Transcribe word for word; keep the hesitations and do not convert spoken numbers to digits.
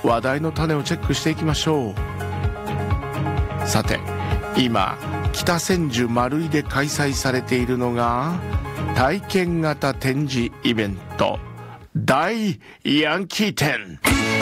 話題の種をチェックしていきましょう。さて、今北千住丸井で開催されているのが体験型展示イベント、大ヤンキー展。